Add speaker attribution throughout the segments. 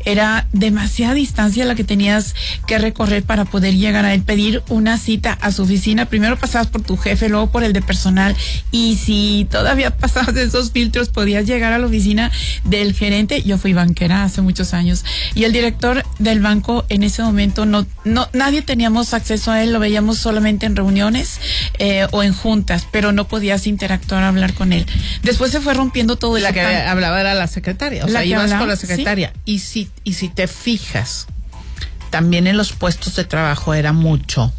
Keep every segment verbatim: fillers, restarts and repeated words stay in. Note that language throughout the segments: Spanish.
Speaker 1: era demasiada distancia la que tenías que recorrer para poder llegar a él, pedir una cita a su oficina. Primero pasabas por tu jefe, luego por el de personal, y si todavía pasabas esos filtros, podías llegar a la oficina del gerente. Yo fui banquera hace muchos años, y el director del banco en ese momento no, no, nadie teníamos acceso a él, lo veíamos solamente en reuniones eh, o en juntas, pero no podías interactuar, hablar con él. Después se fue rompiendo todo eso.
Speaker 2: La que tan... hablaba era la secretaria, o
Speaker 1: la
Speaker 2: sea, ibas
Speaker 1: hablaba,
Speaker 2: con la secretaria. ¿Sí? Y si, y si te fijas, también en los puestos de trabajo era mucho,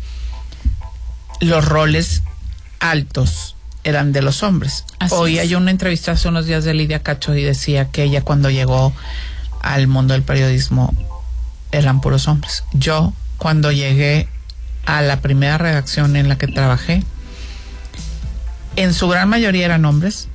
Speaker 2: los roles altos eran de los hombres.
Speaker 1: Así
Speaker 2: Oía
Speaker 1: es.
Speaker 2: yo una entrevista hace unos días de Lidia Cacho y decía que ella cuando llegó al mundo del periodismo eran puros hombres. Yo cuando llegué a la primera redacción en la que trabajé, en su gran mayoría eran hombres.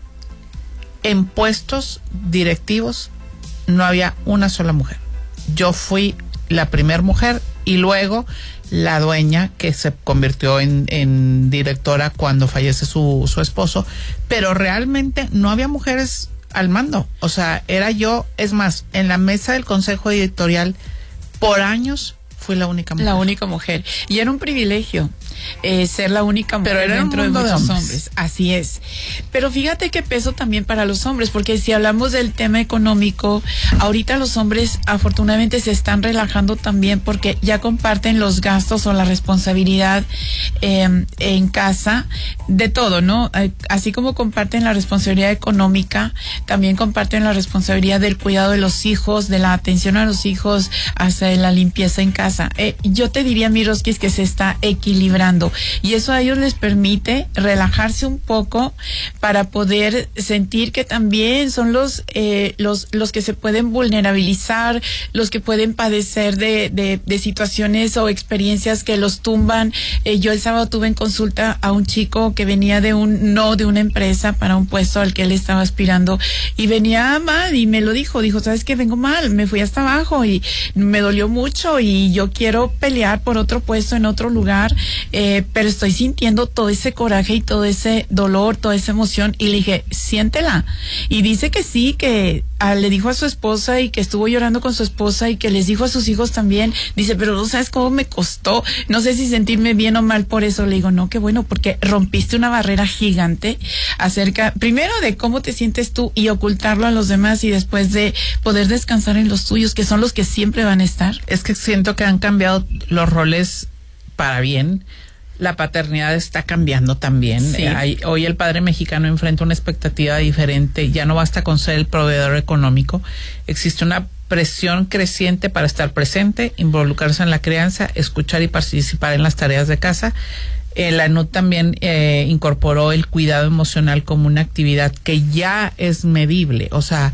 Speaker 2: En puestos directivos no había una sola mujer. Yo fui la primera mujer y luego la dueña, que se convirtió en, en directora cuando fallece su, su esposo, pero realmente no había mujeres al mando. O sea, era yo, es más, en la mesa del consejo editorial por años fui la única mujer.
Speaker 1: La única mujer. Y era un privilegio eh, ser la única mujer.
Speaker 2: Pero era
Speaker 1: dentro
Speaker 2: un mundo
Speaker 1: de muchos
Speaker 2: de hombres.
Speaker 1: hombres. Así es. Pero fíjate qué peso también para los hombres, porque si hablamos del tema económico, ahorita los hombres afortunadamente se están relajando también porque ya comparten los gastos o la responsabilidad eh, en casa de todo, ¿no? Eh, así como comparten la responsabilidad económica, también comparten la responsabilidad del cuidado de los hijos, de la atención a los hijos, hasta de la limpieza en casa. Eh, yo te diría, Miroskis, que se está equilibrando y eso a ellos les permite relajarse un poco para poder sentir que también son los eh, los los que se pueden vulnerabilizar, los que pueden padecer de, de, de situaciones o experiencias que los tumban. Eh, yo el sábado tuve en consulta a un chico que venía de un no de una empresa para un puesto al que él estaba aspirando y venía mal y me lo dijo, dijo, ¿sabes qué? Vengo mal, me fui hasta abajo y me dolió mucho y yo quiero pelear por otro puesto en otro lugar. Eh, pero estoy sintiendo todo ese coraje y todo ese dolor, toda esa emoción, y le dije, siéntela. Y dice que sí, que a, le dijo a su esposa y que estuvo llorando con su esposa y que les dijo a sus hijos también. Dice, pero no sabes cómo me costó, no sé si sentirme bien o mal por eso. Le digo, no, qué bueno, porque rompiste una barrera gigante acerca, primero de cómo te sientes tú y ocultarlo a los demás, y después de poder descansar en los tuyos, que son los que siempre van a estar.
Speaker 2: Es que siento que han cambiado los roles para bien. La paternidad está cambiando también.
Speaker 1: Sí.
Speaker 2: Eh, hay, hoy el padre mexicano enfrenta una expectativa diferente. Ya no basta con ser el proveedor económico. Existe una presión creciente para estar presente, involucrarse en la crianza, escuchar y participar en las tareas de casa. Eh, la E N U D también eh, incorporó el cuidado emocional como una actividad que ya es medible. O sea,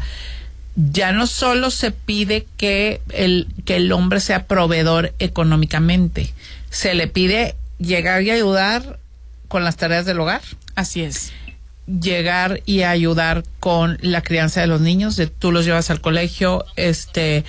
Speaker 2: ya no solo se pide que el, que el hombre sea proveedor económicamente, se le pide llegar y ayudar con las tareas del hogar.
Speaker 1: Así es.
Speaker 2: Llegar y ayudar con la crianza de los niños, de tú los llevas al colegio, este,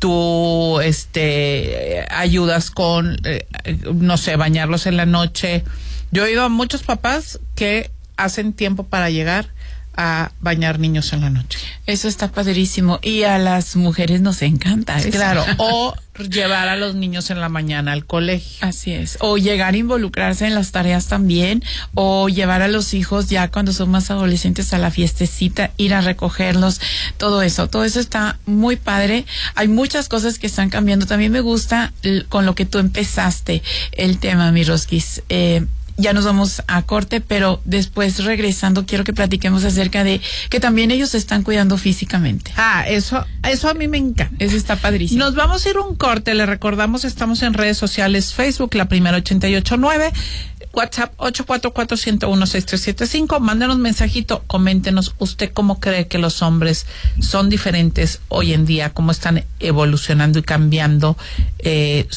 Speaker 2: tú, este, ayudas con, eh, no sé, bañarlos en la noche. Yo he oído a muchos papás que hacen tiempo para llegar a bañar niños en la noche.
Speaker 1: Eso está padrísimo y a las mujeres nos encanta eso.
Speaker 2: Claro, o llevar a los niños en la mañana al colegio.
Speaker 1: Así es, o llegar a involucrarse en las tareas también, o llevar a los hijos ya cuando son más adolescentes a la fiestecita, ir a recogerlos, todo eso, todo eso está muy padre. Hay muchas cosas que están cambiando. También me gusta con lo que tú empezaste el tema, Miroskis. Eh, Ya nos vamos a corte, pero después regresando quiero que platiquemos acerca de que también ellos se están cuidando físicamente.
Speaker 2: Ah, eso, eso a mí me encanta.
Speaker 1: Eso está padrísimo.
Speaker 2: Nos vamos a ir un corte, le recordamos, estamos en redes sociales, Facebook, La Primera ochenta y ocho nueve, WhatsApp ocho cuatro cuatro, uno cero uno, seis tres siete cinco, mándenos mensajito, coméntenos usted cómo cree que los hombres son diferentes hoy en día, cómo están evolucionando y cambiando eh,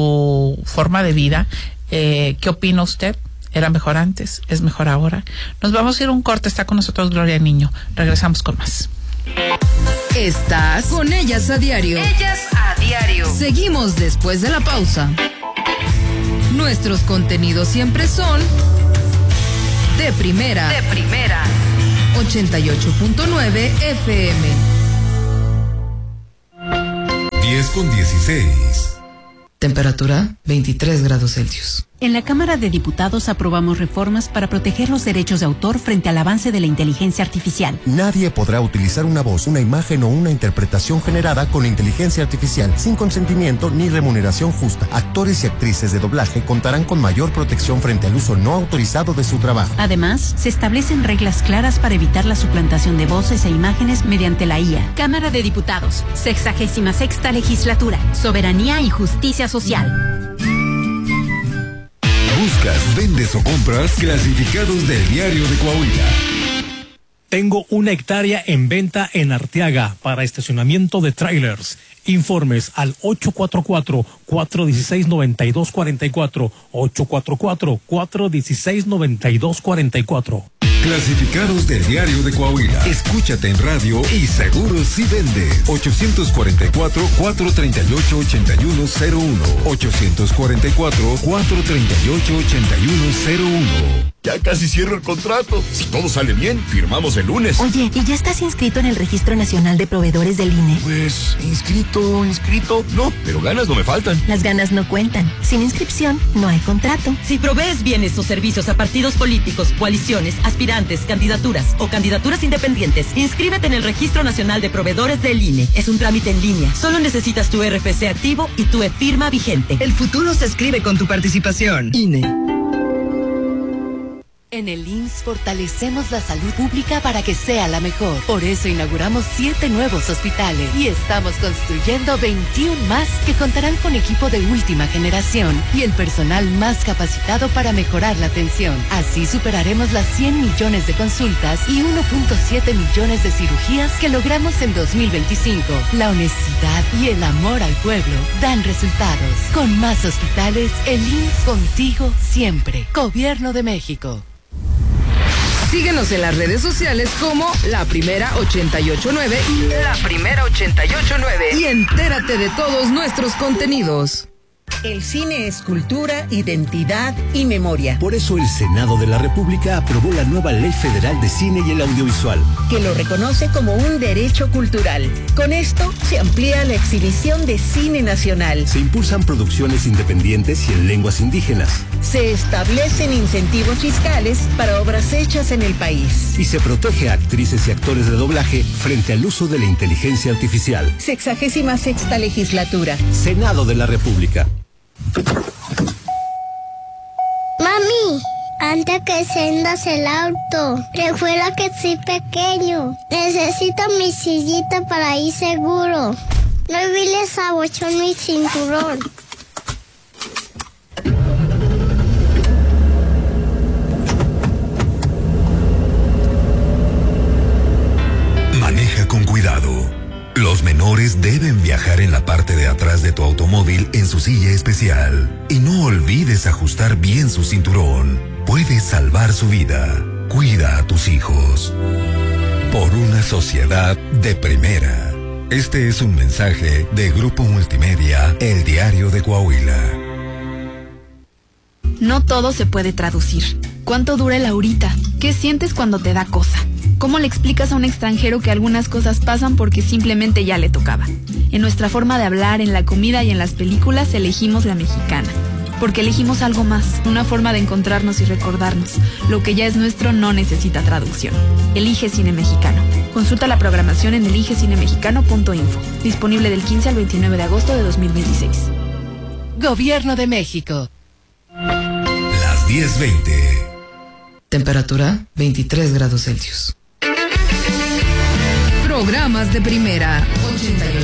Speaker 2: su forma de vida, eh, ¿qué opina usted? ¿Era mejor antes? ¿Es mejor ahora? Nos vamos a ir a un corte. Está con nosotros Gloria Niño. Regresamos con más.
Speaker 3: Estás con Ellas a Diario.
Speaker 4: Ellas a Diario.
Speaker 3: Seguimos después de la pausa. Nuestros contenidos siempre son de primera.
Speaker 4: De primera.
Speaker 3: ochenta y ocho punto nueve F M.
Speaker 5: con dieciséis.
Speaker 3: Temperatura veintitrés grados Celsius.
Speaker 6: En la Cámara de Diputados aprobamos reformas para proteger los derechos de autor frente al avance de la inteligencia artificial.
Speaker 7: Nadie podrá utilizar una voz, una imagen o una interpretación generada con inteligencia artificial sin consentimiento ni remuneración justa. Actores y actrices de doblaje contarán con mayor protección frente al uso no autorizado de su trabajo.
Speaker 6: Además, se establecen reglas claras para evitar la suplantación de voces e imágenes mediante la I A.
Speaker 8: Cámara de Diputados, sexagésima sexta legislatura, soberanía y justicia social.
Speaker 5: Buscas, vendes o compras clasificados del Diario de Coahuila.
Speaker 9: Tengo una hectárea en venta en Arteaga para estacionamiento de trailers. Informes al ocho cuatro cuatro, cuatro uno seis, nueve dos cuatro cuatro, ocho cuatro cuatro, cuatro uno seis, nueve dos cuatro cuatro.
Speaker 5: Clasificados del Diario de Coahuila. Escúchate en radio y seguro si vende. ochocientos cuarenta y cuatro, cuatrocientos treinta y ocho, ochenta y uno cero uno. ochocientos cuarenta y cuatro, cuatrocientos treinta y ocho, ochenta y uno cero uno.
Speaker 10: Ya casi cierro el contrato. Si todo sale bien, firmamos el lunes.
Speaker 11: Oye, ¿y ya estás inscrito en el Registro Nacional de Proveedores del I N E?
Speaker 10: Pues, inscrito, inscrito. No, pero ganas no me faltan.
Speaker 11: Las ganas no cuentan. Sin inscripción, no hay contrato.
Speaker 12: Si provees bienes o servicios a partidos políticos, coaliciones, aspirantes, candidaturas o candidaturas independientes, inscríbete en el Registro Nacional de Proveedores del I N E. Es un trámite en línea. Solo necesitas tu R F C activo y tu e-firma vigente.
Speaker 13: El futuro se escribe con tu participación. I N E.
Speaker 14: En el I M S S fortalecemos la salud pública para que sea la mejor. Por eso inauguramos siete nuevos hospitales y estamos construyendo veintiuno más que contarán con equipo de última generación y el personal más capacitado para mejorar la atención. Así superaremos las cien millones de consultas y uno punto siete millones de cirugías que logramos en dos mil veinticinco. La honestidad y el amor al pueblo dan resultados. Con más hospitales, el I M S S contigo siempre. Gobierno de México.
Speaker 3: Síguenos en las redes sociales como La Primera ochenta y ocho nueve. La Primera ochenta y ocho nueve. Y entérate de todos nuestros contenidos.
Speaker 15: El cine es cultura, identidad y memoria.
Speaker 16: Por eso el Senado de la República aprobó la nueva Ley Federal de Cine y el Audiovisual,
Speaker 15: que lo reconoce como un derecho cultural. Con esto se amplía la exhibición de cine nacional.
Speaker 16: Se impulsan producciones independientes y en lenguas indígenas.
Speaker 15: Se establecen incentivos fiscales para obras hechas en el país.
Speaker 16: Y se protege a actrices y actores de doblaje frente al uso de la inteligencia artificial.
Speaker 15: Sexagésima sexta legislatura.
Speaker 16: Senado de la República.
Speaker 17: Mami, antes que enciendas el auto, recuerda que soy pequeño. Necesito mi sillita para ir seguro. No olvides abochar mi cinturón.
Speaker 5: Maneja con cuidado. Los menores deben viajar en la parte de atrás de tu automóvil en su silla especial. Y no olvides ajustar bien su cinturón. Puedes salvar su vida. Cuida a tus hijos. Por una sociedad de primera. Este es un mensaje de Grupo Multimedia, El Diario de Coahuila.
Speaker 18: No todo se puede traducir. ¿Cuánto dura el ahorita? ¿Qué sientes cuando te da cosa? ¿Cómo le explicas a un extranjero que algunas cosas pasan porque simplemente ya le tocaba? En nuestra forma de hablar, en la comida y en las películas elegimos la mexicana. Porque elegimos algo más, una forma de encontrarnos y recordarnos. Lo que ya es nuestro no necesita traducción. Elige Cine Mexicano. Consulta la programación en elige cine mexicano punto info. Disponible del quince al veintinueve de agosto de dos mil veintiséis.
Speaker 14: Gobierno de México.
Speaker 5: Las diez veinte.
Speaker 3: Temperatura veintitrés grados Celsius.
Speaker 2: Programas de primera. ochenta y ocho